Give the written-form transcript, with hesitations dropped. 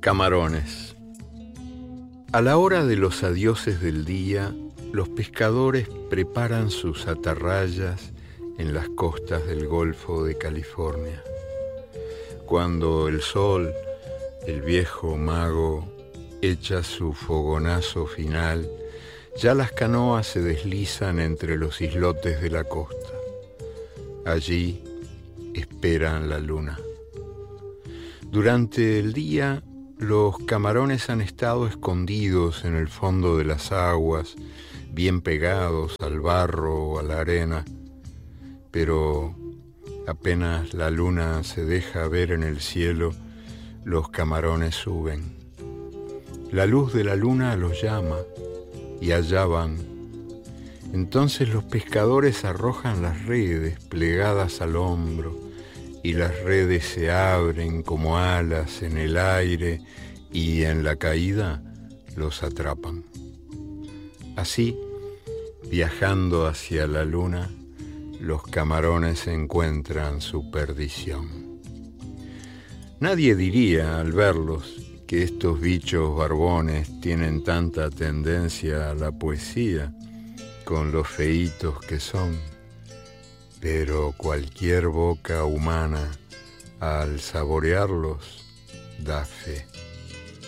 Camarones. A la hora de los adioses del día, los pescadores preparan sus atarrayas en las costas del Golfo de California. Cuando el sol, el viejo mago, echa su fogonazo final, ya las canoas se deslizan entre los islotes de la costa. Allí esperan la luna. Durante el día, los camarones han estado escondidos en el fondo de las aguas, bien pegados al barro o a la arena, pero apenas la luna se deja ver en el cielo, los camarones suben. La luz de la luna los llama y allá van. Entonces los pescadores arrojan las redes plegadas al hombro, y las redes se abren como alas en el aire y en la caída los atrapan. Así, viajando hacia la luna, los camarones encuentran su perdición. Nadie diría al verlos que estos bichos barbones tienen tanta tendencia a la poesía con los feitos que son. Pero cualquier boca humana, al saborearlos, da fe.